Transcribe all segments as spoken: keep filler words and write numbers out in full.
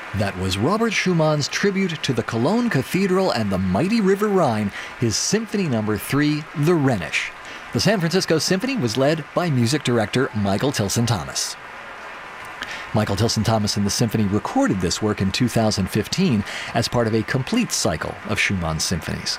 That was Robert Schumann's tribute to the Cologne Cathedral and the mighty River Rhine, his Symphony Number three, The Rhenish. The San Francisco Symphony was led by music director Michael Tilson Thomas. Michael Tilson Thomas and the Symphony recorded this work in two thousand fifteen as part of a complete cycle of Schumann's symphonies.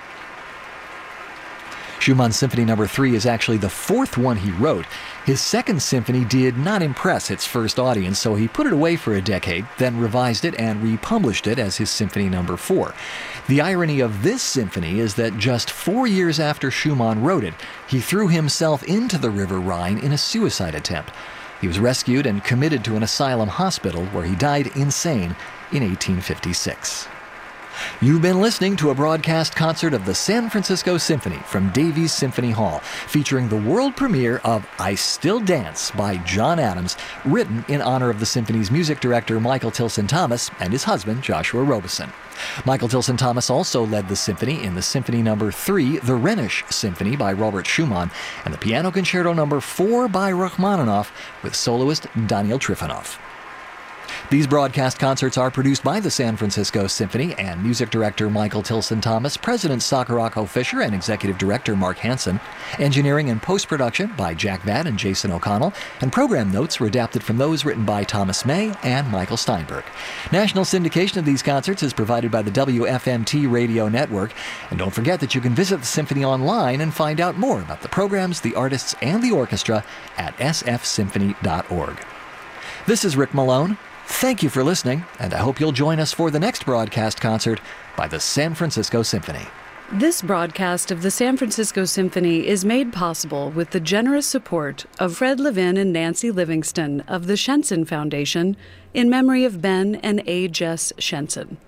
Schumann's Symphony Number three is actually the fourth one he wrote. His second symphony did not impress its first audience, so he put it away for a decade, then revised it and republished it as his Symphony Number four. The irony of this symphony is that just four years after Schumann wrote it, he threw himself into the River Rhine in a suicide attempt. He was rescued and committed to an asylum hospital where he died insane in eighteen fifty-six. You've been listening to a broadcast concert of the San Francisco Symphony from Davies Symphony Hall, featuring the world premiere of I Still Dance by John Adams, written in honor of the symphony's music director Michael Tilson Thomas and his husband Joshua Robeson. Michael Tilson Thomas also led the symphony in the Symphony Number three, The Rhenish Symphony by Robert Schumann, and the Piano Concerto Number four by Rachmaninoff with soloist Daniel Trifonov. These broadcast concerts are produced by the San Francisco Symphony and music director Michael Tilson Thomas, President Sakurako Fisher, and executive director Mark Hansen. Engineering and post-production by Jack Vatt and Jason O'Connell, and program notes were adapted from those written by Thomas May and Michael Steinberg. National syndication of these concerts is provided by the W F M T Radio Network. And don't forget that you can visit the Symphony online and find out more about the programs, the artists, and the orchestra at s f symphony dot org. This is Rick Malone. Thank you for listening, and I hope you'll join us for the next broadcast concert by the San Francisco Symphony. This broadcast of the San Francisco Symphony is made possible with the generous support of Fred Levin and Nancy Livingston of the Shenson Foundation in memory of Ben and A. Jess Shenson.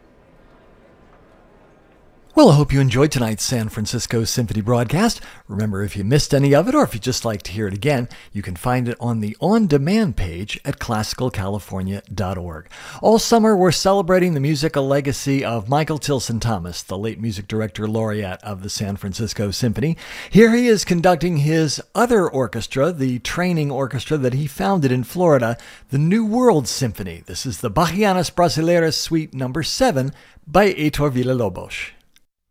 Well, I hope you enjoyed tonight's San Francisco Symphony broadcast. Remember, if you missed any of it, or if you'd just like to hear it again, you can find it on the on-demand page at classical california dot org. All summer, we're celebrating the musical legacy of Michael Tilson Thomas, the late music director laureate of the San Francisco Symphony. Here he is conducting his other orchestra, the training orchestra that he founded in Florida, the New World Symphony. This is the Bachianas Brasileiras Suite Number seven by Heitor Villa-Lobos.